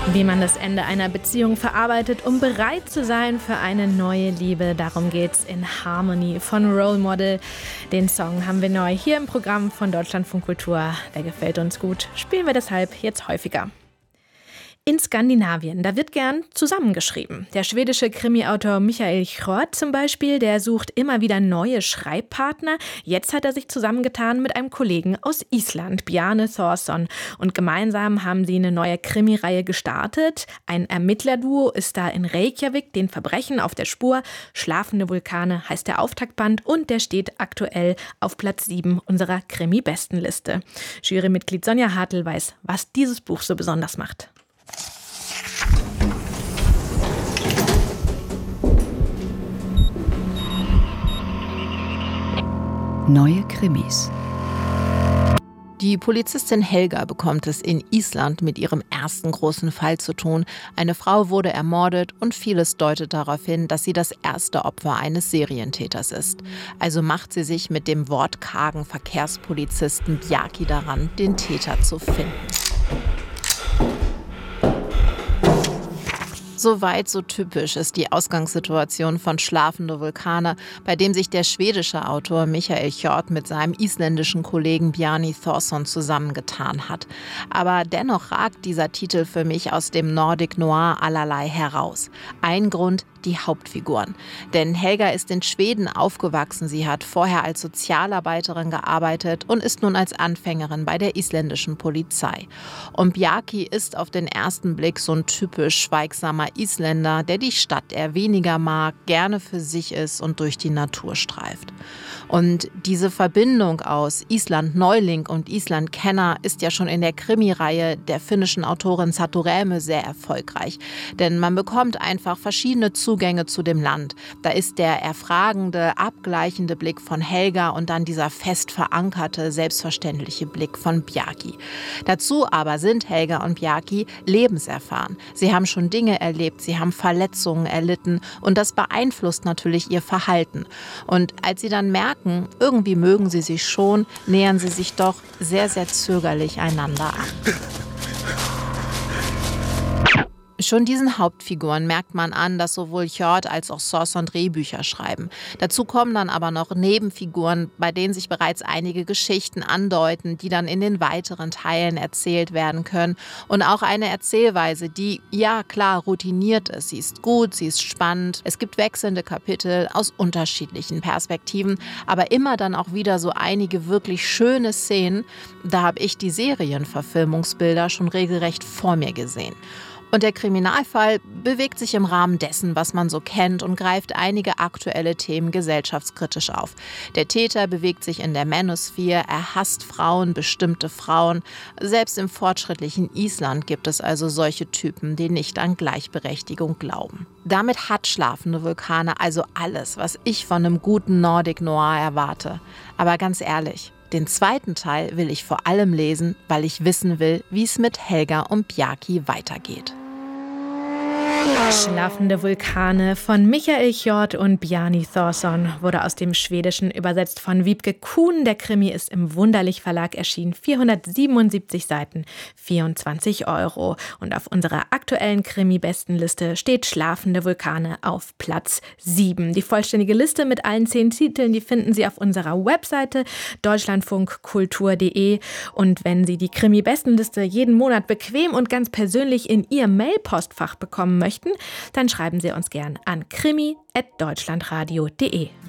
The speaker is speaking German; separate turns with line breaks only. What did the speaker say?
Wie man das Ende einer Beziehung verarbeitet, um bereit zu sein für eine neue Liebe. Darum geht's in Harmony von Role Model. Den Song haben wir neu hier im Programm von Deutschlandfunk Kultur. Der gefällt uns gut. Spielen wir deshalb jetzt häufiger. In Skandinavien, da wird gern zusammengeschrieben. Der schwedische Krimi-Autor Mikael Hjort zum Beispiel, der sucht immer wieder neue Schreibpartner. Jetzt hat er sich zusammengetan mit einem Kollegen aus Island, Bjarne Thorsson. Und gemeinsam haben sie eine neue Krimireihe gestartet. Ein Ermittlerduo ist da in Reykjavik, den Verbrechen auf der Spur. Schlafende Vulkane heißt der Auftaktband und der steht aktuell auf Platz 7 unserer Krimi-Bestenliste. Jurymitglied Sonja Hartl weiß, was dieses Buch so besonders macht.
Neue Krimis.
Die Polizistin Helga bekommt es in Island mit ihrem ersten großen Fall zu tun. Eine Frau wurde ermordet und vieles deutet darauf hin, dass sie das erste Opfer eines Serientäters ist. Also macht sie sich mit dem wortkargen Verkehrspolizisten Bjarki daran, den Täter zu finden. Soweit so typisch ist die Ausgangssituation von Schlafende Vulkane, bei dem sich der schwedische Autor Mikael Hjort mit seinem isländischen Kollegen Bjarne Thorsson zusammengetan hat. Aber dennoch ragt dieser Titel für mich aus dem Nordic Noir allerlei heraus. Ein Grund: die Hauptfiguren. Denn Helga ist in Schweden aufgewachsen. Sie hat vorher als Sozialarbeiterin gearbeitet und ist nun als Anfängerin bei der isländischen Polizei. Und Bjarki ist auf den ersten Blick so ein typisch schweigsamer Isländer, der die Stadt eher weniger mag, gerne für sich ist und durch die Natur streift. Und diese Verbindung aus Island-Neuling und Island-Kenner ist ja schon in der Krimireihe der finnischen Autorin Satu Rämö sehr erfolgreich. Denn man bekommt einfach verschiedene Zugänge zu dem Land. Da ist der erfragende, abgleichende Blick von Helga und dann dieser fest verankerte, selbstverständliche Blick von Bjarki. Dazu aber sind Helga und Bjarki lebenserfahren. Sie haben schon Dinge erlebt, sie haben Verletzungen erlitten und das beeinflusst natürlich ihr Verhalten. Und als sie dann merken, irgendwie mögen sie sich schon, nähern sie sich doch sehr, sehr zögerlich einander an. Schon diesen Hauptfiguren merkt man an, dass sowohl Hjort als auch Thorsson Drehbücher schreiben. Dazu kommen dann aber noch Nebenfiguren, bei denen sich bereits einige Geschichten andeuten, die dann in den weiteren Teilen erzählt werden können. Und auch eine Erzählweise, die, ja klar, routiniert ist. Sie ist gut, sie ist spannend. Es gibt wechselnde Kapitel aus unterschiedlichen Perspektiven, aber immer dann auch wieder so einige wirklich schöne Szenen. Da habe ich die Serienverfilmungsbilder schon regelrecht vor mir gesehen. Und der Kriminalfall bewegt sich im Rahmen dessen, was man so kennt, und greift einige aktuelle Themen gesellschaftskritisch auf. Der Täter bewegt sich in der Manosphere, er hasst Frauen, bestimmte Frauen. Selbst im fortschrittlichen Island gibt es also solche Typen, die nicht an Gleichberechtigung glauben. Damit hat Schlafende Vulkane also alles, was ich von einem guten Nordic Noir erwarte. Aber ganz ehrlich, den zweiten Teil will ich vor allem lesen, weil ich wissen will, wie es mit Helga und Bjarki weitergeht.
Schlafende Vulkane von Mikael Hjort und Bjarne Thorsson wurde aus dem Schwedischen übersetzt von Wiebke Kuhn. Der Krimi ist im Wunderlich Verlag erschienen. 477 Seiten, 24 €. Und auf unserer aktuellen Krimi-Bestenliste steht Schlafende Vulkane auf Platz 7. Die vollständige Liste mit allen 10 Titeln, die finden Sie auf unserer Webseite deutschlandfunkkultur.de. Und wenn Sie die Krimi-Bestenliste jeden Monat bequem und ganz persönlich in Ihr Mailpostfach bekommen möchten, dann schreiben Sie uns gern an krimi@deutschlandradio.de.